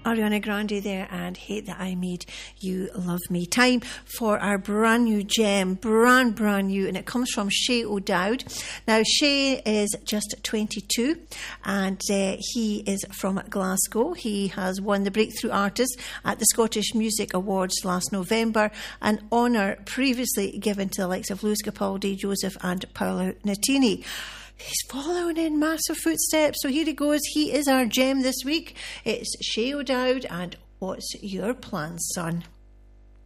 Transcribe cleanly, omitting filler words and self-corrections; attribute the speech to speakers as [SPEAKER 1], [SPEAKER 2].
[SPEAKER 1] Ariana Grande there, and Hate That I Made You Love Me. Time for our brand new gem, brand new, and it comes from Shay O'Dowd. Now, Shay is just 22, and he is from Glasgow. He has won the Breakthrough Artist at the Scottish Music Awards last November, an honour previously given to the likes of Lewis Capaldi, Joseph and Paolo Nutini. He's following in massive footsteps, so here he goes. He is our gem this week. It's Shay O'Dowd, and What's Your Plan, Son?